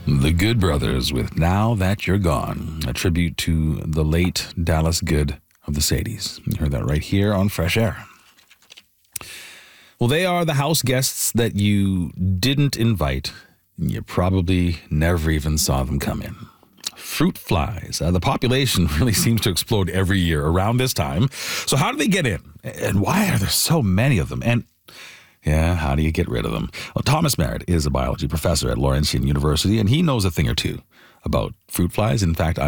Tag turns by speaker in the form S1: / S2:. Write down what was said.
S1: The Good Brothers with Now That You're Gone, a tribute to the late Dallas Good of the Sadies. You heard that right here on Fresh Air. Well, they are the house guests that you didn't invite. You probably never even saw them come in. Fruit flies. The population really seems to explode every year around this time. So how do they get in? And why are there so many of them? And how do you get rid of them? Well, Thomas Merritt is a biology professor at Laurentian University, and he knows a thing or two about fruit flies. In fact,